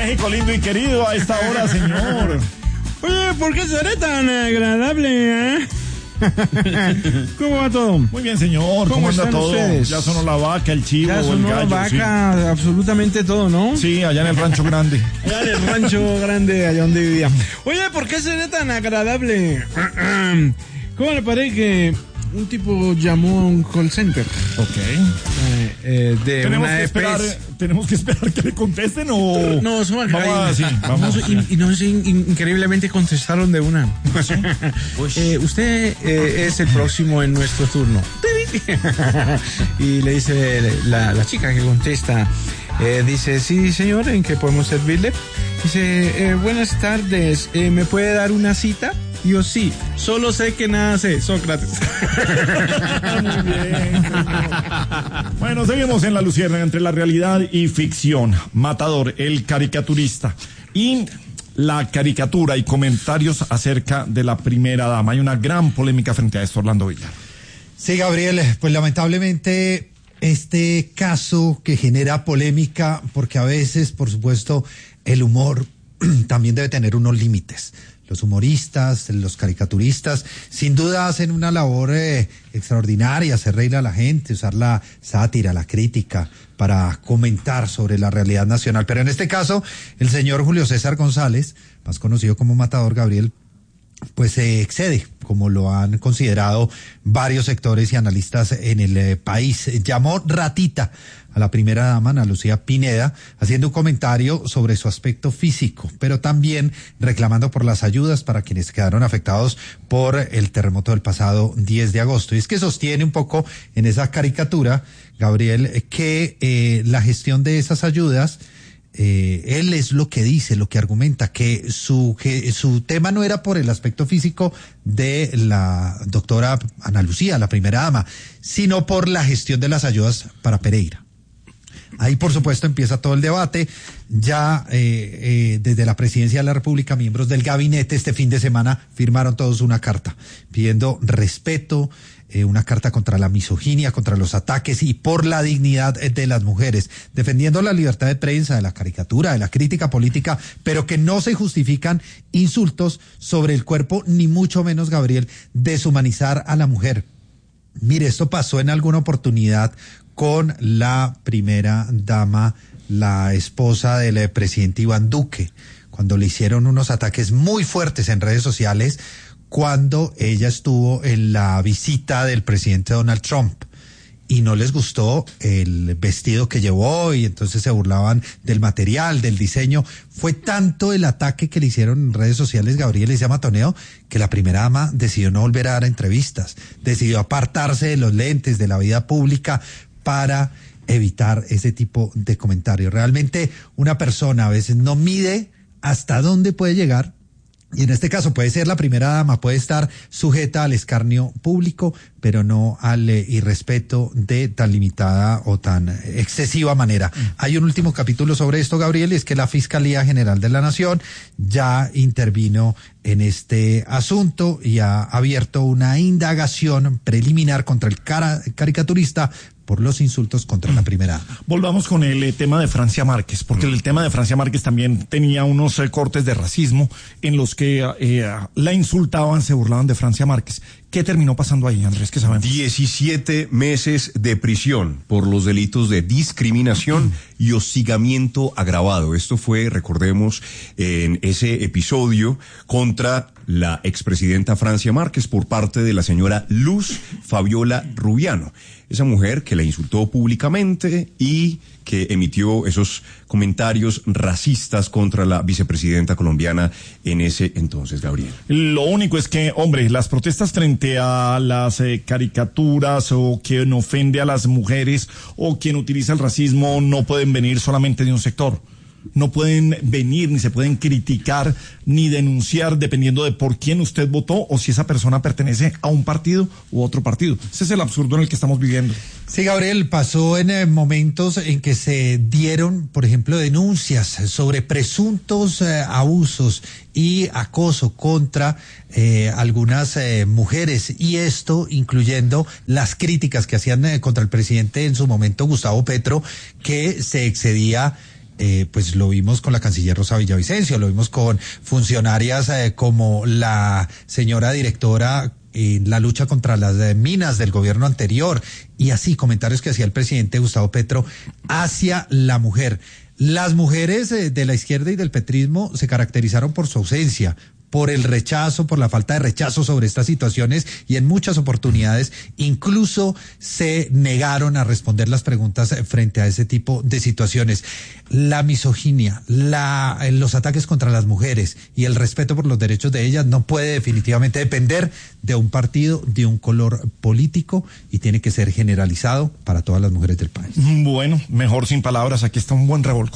México lindo y querido a esta hora, señor. Oye, ¿por qué seré tan agradable, eh? ¿Cómo va todo? Muy bien, señor. ¿Cómo anda todo? Ustedes? Ya sonó la vaca, el chivo, ya sonó el gallo. La vaca, sí. Absolutamente todo, ¿no? Sí, allá en el rancho grande. Allá en el rancho grande, allá donde vivía. Oye, ¿por qué seré tan agradable? ¿Cómo le parece que un tipo llamó a un call center? Ok. ¿Tenemos que esperar que le contesten o...? No, son vamos, sí, vamos. Y no sé, increíblemente contestaron de una. Usted es el próximo en nuestro turno. Y le dice la chica que contesta, dice, sí, señor, ¿en qué podemos servirle? Dice, buenas tardes, ¿me puede dar una cita? Y yo, sí, solo sé que nada sé, Sócrates. Muy bien. Bueno, seguimos en La Luciérnaga entre la realidad y ficción. Matador, el caricaturista. Y la caricatura y comentarios acerca de la primera dama. Hay una gran polémica frente a esto, Orlando Villar. Sí, Gabriel, pues lamentablemente este caso que genera polémica, porque a veces, por supuesto, el humor también debe tener unos límites. Los humoristas, los caricaturistas, sin duda hacen una labor extraordinaria, hacer reír a la gente, usar la sátira, la crítica para comentar sobre la realidad nacional. Pero en este caso, el señor Julio César González, más conocido como Matador, Gabriel, pues se excede, como lo han considerado varios sectores y analistas en el país. Llamó ratita a la primera dama, Ana Lucía Pineda, haciendo un comentario sobre su aspecto físico, pero también reclamando por las ayudas para quienes quedaron afectados por el terremoto del pasado 10 de agosto. Y es que sostiene un poco en esa caricatura, Gabriel, que la gestión de esas ayudas, él es lo que dice, lo que argumenta, que su tema no era por el aspecto físico de la doctora Ana Lucía, la primera dama, sino por la gestión de las ayudas para Pereira. Ahí, por supuesto, empieza todo el debate. Ya desde la Presidencia de la República, miembros del gabinete este fin de semana firmaron todos una carta pidiendo respeto, una carta contra la misoginia, contra los ataques y por la dignidad de las mujeres, defendiendo la libertad de prensa, de la caricatura, de la crítica política, pero que no se justifican insultos sobre el cuerpo, ni mucho menos, Gabriel, deshumanizar a la mujer. Mire, esto pasó en alguna oportunidad con la primera dama, la esposa del presidente Iván Duque, cuando le hicieron unos ataques muy fuertes en redes sociales, cuando ella estuvo en la visita del presidente Donald Trump y no les gustó el vestido que llevó y entonces se burlaban del material, del diseño. Fue tanto el ataque que le hicieron en redes sociales, Gabriel, y ese matoneo, que la primera dama decidió no volver a dar entrevistas, decidió apartarse de los lentes, de la vida pública, para evitar ese tipo de comentarios. Realmente una persona a veces no mide hasta dónde puede llegar, y en este caso puede ser la primera dama, puede estar sujeta al escarnio público, pero no al irrespeto de tan limitada o tan excesiva manera. Hay un último capítulo sobre esto, Gabriel, y es que la Fiscalía General de la Nación ya intervino en este asunto y ha abierto una indagación preliminar contra el caricaturista por los insultos contra la primera dama. Volvamos con el tema de Francia Márquez, porque el tema de Francia Márquez también tenía unos cortes de racismo en los que la insultaban, se burlaban de Francia Márquez. ¿Qué terminó pasando ahí, Andrés? ¿Qué sabemos? 17 meses de prisión por los delitos de discriminación y hostigamiento agravado. Esto fue, recordemos, en ese episodio contra la expresidenta Francia Márquez por parte de la señora Luz Fabiola Rubiano. Esa mujer que la insultó públicamente y que emitió esos comentarios racistas contra la vicepresidenta colombiana en ese entonces, Gabriel. Lo único es que, hombre, las protestas frente a las caricaturas o quien ofende a las mujeres o quien utiliza el racismo no pueden venir solamente de un sector. No pueden venir, ni se pueden criticar, ni denunciar dependiendo de por quién usted votó o si esa persona pertenece a un partido u otro partido. Ese es el absurdo en el que estamos viviendo. Sí, Gabriel, pasó en momentos en que se dieron, por ejemplo, denuncias sobre presuntos abusos y acoso contra algunas mujeres, y esto incluyendo las críticas que hacían contra el presidente en su momento, Gustavo Petro, que se excedía pues lo vimos con la canciller Rosa Villavicencio, lo vimos con funcionarias como la señora directora en la lucha contra las minas del gobierno anterior, y así comentarios que hacía el presidente Gustavo Petro hacia la mujer. Las mujeres de la izquierda y del petrismo se caracterizaron por su ausencia, por el rechazo, por la falta de rechazo sobre estas situaciones, y en muchas oportunidades incluso se negaron a responder las preguntas frente a ese tipo de situaciones. La misoginia, los ataques contra las mujeres y el respeto por los derechos de ellas no puede definitivamente depender de un partido, de un color político, y tiene que ser generalizado para todas las mujeres del país. Bueno, mejor sin palabras, aquí está un buen revolcón.